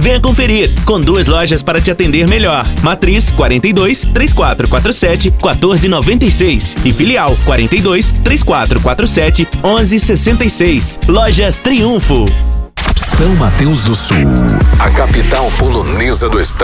Venha conferir, com 2 lojas para te atender melhor. Matriz 42 3447 1496 e Filial 42 3447 1166. Lojas Triunfo. São Mateus do Sul, a capital polonesa do estado.